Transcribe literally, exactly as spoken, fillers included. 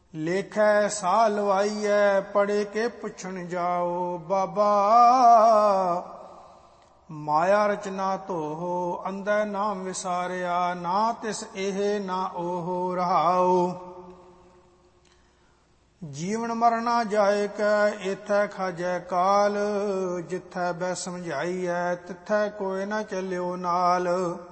ਲੇਖੈ ਸਾਹ ਲਵਾਈਐ ਪੜੇ ਕੇ ਪੁੱਛਣ ਜਾਓ। ਬਾਬਾ ਮਾਇਆ ਰਚਨਾ ਧੋਹੋ ਅੰਧੈ ਨਾਮ ਵਿਸਾਰਿਆ, ਨਾ ਤਿਸ ਇਹ ਨਾ ਉਹ ਰਹਾਉ। ਜੀਵਨ ਮਰਨਾ ਜਾਏ ਕੈ ਏਥੈ ਖਾਜੈ ਕਾਲ, ਜਿਥੈ ਬੈ ਸਮਝਾਈਐ ਤਿਥੈ ਕੋਇ ਨਾ ਚੱਲਿਓ ਨਾਲ।